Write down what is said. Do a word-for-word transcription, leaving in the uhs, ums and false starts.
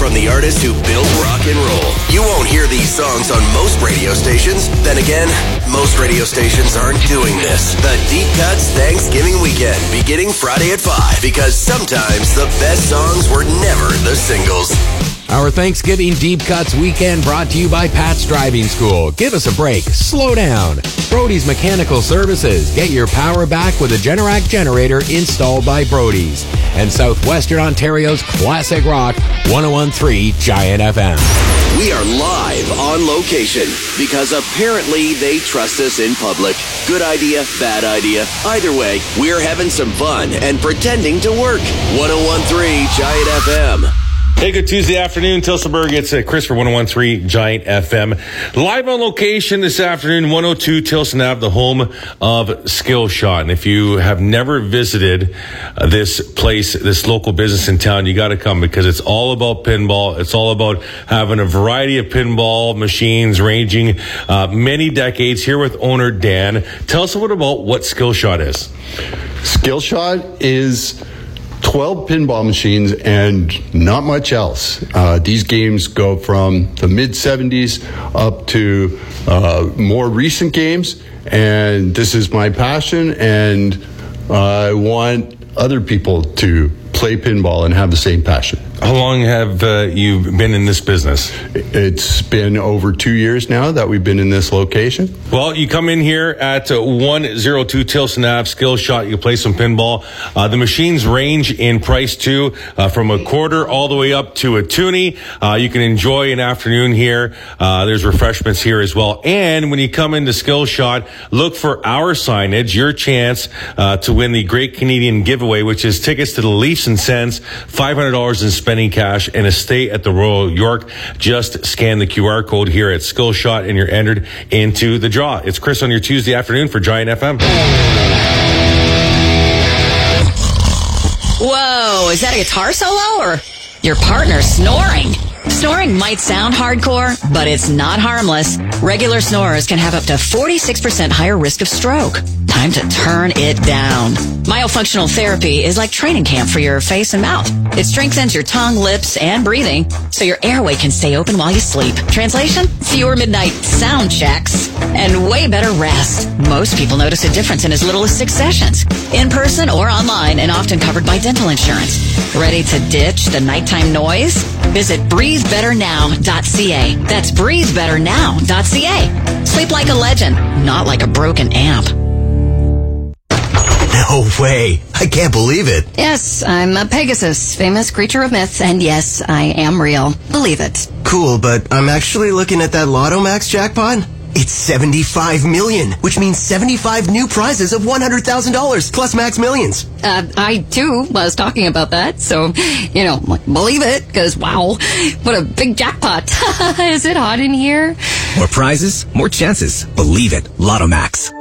from the artists who built rock and roll. You won't hear these songs on most radio stations. Then again, most radio stations aren't doing this. The Deep Cuts Thanksgiving weekend, beginning Friday at five, because sometimes the best songs were never the singles. Our Thanksgiving Deep Cuts weekend brought to you by Pat's Driving School. Give us a break. Slow down. Brody's Mechanical Services. Get your power back with a Generac generator installed by Brody's. And Southwestern Ontario's classic rock, one oh one point three Giant F M. We are live on location because apparently they trust us in public. Good idea, bad idea. Either way, we're having some fun and pretending to work. one oh one point three Giant F M. Hey, good Tuesday afternoon, Tillsonburg. It's uh, Chris for one oh one point three Giant F M. Live on location this afternoon, one oh two Tilson Ave, the home of Skill Shot. And if you have never visited uh, this place, this local business in town, you got to come because it's all about pinball. It's all about having a variety of pinball machines ranging uh, many decades. Here with owner Dan. Tell us a little about what Skill Shot is. Skill Shot is twelve pinball machines and not much else. Uh, these games go from the mid seventies up to uh, more recent games, and this is my passion, and I want other people to play pinball and have the same passion. How long have uh, you been in this business? It's been over two years now that we've been in this location. Well, you come in here at uh, one oh two Tilson Ave, Skill Shot. You play some pinball. Uh, the machines range in price too, uh, from a quarter all the way up to a toonie. Uh, you can enjoy an afternoon here. Uh, there's refreshments here as well. And when you come into Skill Shot, look for our signage, your chance uh, to win the Great Canadian Giveaway, which is tickets to the Leafs and Sens, five hundred dollars in spending cash, and a stay at the Royal York. Just scan the Q R code here at Skill Shot and you're entered into the draw. It's Chris on your Tuesday afternoon for Giant F M. Whoa, is that a guitar solo or your partner snoring? Snoring might sound hardcore, but it's not harmless. Regular snorers can have up to forty-six percent higher risk of stroke. Time to turn it down. Myofunctional therapy is like training camp for your face and mouth. It strengthens your tongue, lips, and breathing so your airway can stay open while you sleep. Translation? Fewer midnight sound checks and way better rest. Most people notice a difference in as little as six sessions. In person or online and often covered by dental insurance. Ready to ditch the nighttime noise? Visit breathe better now dot c a. That's breathe better now dot c a. Sleep like a legend, not like a broken amp. No way. I can't believe it. Yes, I'm a Pegasus, famous creature of myth, and yes, I am real. Believe it. Cool, but I'm actually looking at that Lotto Max jackpot. It's seventy-five million, which means seventy-five new prizes of one hundred thousand dollars plus Max Millions. Uh, I, too, was talking about that, so, you know, believe it, because, wow, what a big jackpot. Is it hot in here? More prizes, more chances. Believe it. Lotto Max.